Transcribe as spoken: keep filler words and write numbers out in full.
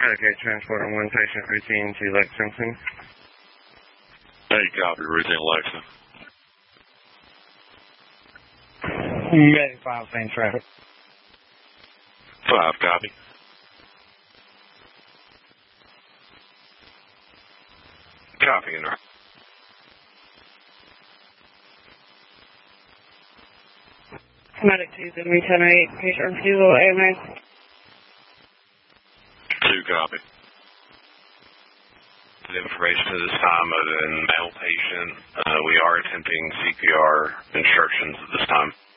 Okay, transport on one patient routine to Lexington. Hey, copy, routine Lexington. Medic five, same traffic. Five, copy. Copy, and Medic two, seven ten eight, patient refusal, A M A. Two, copy. Information at this time of a male patient. Uh, we are attempting C P R instructions at this time.